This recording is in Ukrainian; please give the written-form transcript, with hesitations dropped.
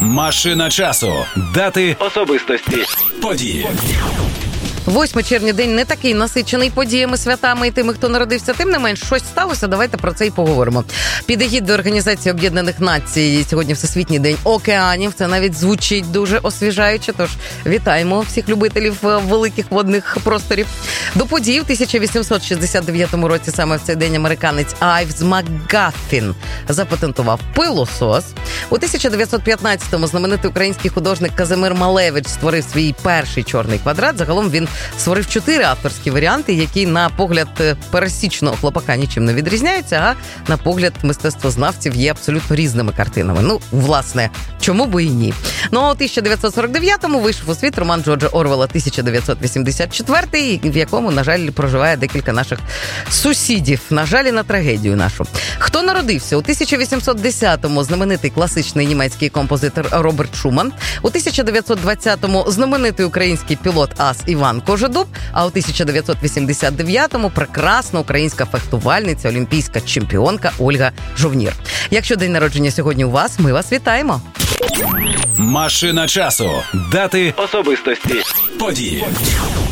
Машина часу. Дати, особистості, події. 8 червня день не такий насичений подіями, святами і тими, хто народився. Тим не менш, щось сталося, давайте про це і поговоримо. Під егідою Організації Об'єднаних Націй сьогодні Всесвітній день океанів. Це навіть звучить дуже освіжаюче, тож вітаємо всіх любителів великих водних просторів. До подій в 1869 році саме в цей день американець Айвс МакГаффін запатентував пилосос. У 1915-му знаменитий український художник Казимир Малевич створив свій перший чорний квадрат. Загалом він створив 4 авторські варіанти, які на погляд пересічного хлопака нічим не відрізняються, а на погляд мистецтвознавців є абсолютно різними картинами. Ну, власне, чому би і ні. Ну, а у 1949-му вийшов у світ роман Джорджа Орвелла 1984, в якому, на жаль, проживає декілька наших сусідів. На жаль, і на трагедію нашу. Хто народився? У 1810-му знаменитий класичний німецький композитор Роберт Шуман, у 1920-му знаменитий український пілот-ас Іван Кожедуб, а у 1989-му прекрасна українська фехтувальниця, олімпійська чемпіонка Ольга Жовнір. Якщо день народження сьогодні у вас, ми вас вітаємо. Машина часу. Дати, особистості, події.